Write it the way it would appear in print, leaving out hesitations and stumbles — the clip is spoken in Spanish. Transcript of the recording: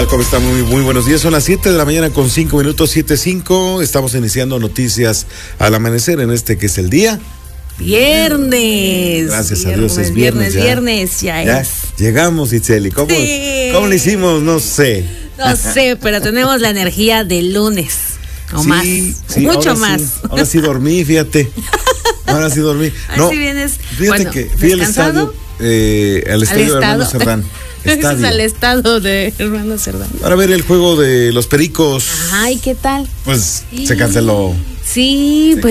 ¿Cómo están? Muy buenos días. Son las 7 de la mañana con 5 minutos, 7:05. Estamos iniciando noticias al amanecer en este que es el día. Viernes. Gracias a Dios, es viernes. Viernes ya es. Llegamos, Itzeli. ¿Cómo lo hicimos? No sé. No sé, pero tenemos la energía del lunes. O más. Mucho más. Ahora sí dormí, fíjate. Ahora sí dormí. Ahora sí vienes. Fíjate que fui al estadio de Hermano Cerdán. Es al estado de Hermano Cerdán. Para ver el juego de los Pericos. Ay, ¿qué tal? Pues se canceló. Sí, pues.